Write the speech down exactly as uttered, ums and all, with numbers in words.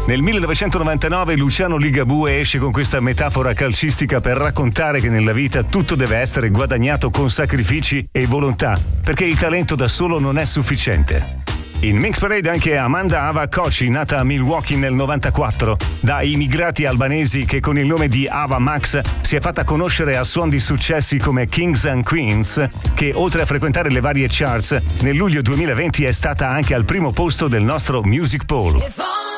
Nel millenovecentonovantanove Luciano Ligabue esce con questa metafora calcistica per raccontare che nella vita tutto deve essere guadagnato con sacrifici e volontà, perché il talento da solo non è sufficiente. In Mix Parade anche Amanda Ava Kochi, nata a Milwaukee nel novantaquattro, da immigrati albanesi che con il nome di Ava Max si è fatta conoscere a suon di successi come Kings and Queens, che oltre a frequentare le varie charts, nel luglio duemilaventi è stata anche al primo posto del nostro Music Poll.